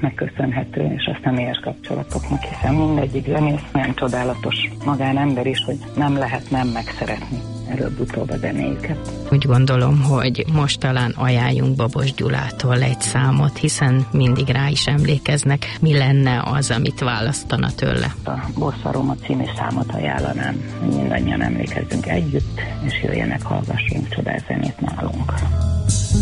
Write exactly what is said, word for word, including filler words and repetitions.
megköszönhető, és a személyes kapcsolatoknak, hiszen mindegyik zenész olyan csodálatos magánember is, hogy nem lehet nem megszeretni előbb-utóbb a zenéjüket. Úgy gondolom, hogy most talán ajánljunk Babos Gyulától egy számot, hiszen mindig rá is emlékeznek. Mi lenne az, amit választana tőle? A Bosszaroma című számot ajánlanám, hogy mindannyian emlékezzünk együtt, és jöjjenek, hallgassunk csodás zenét nálunk.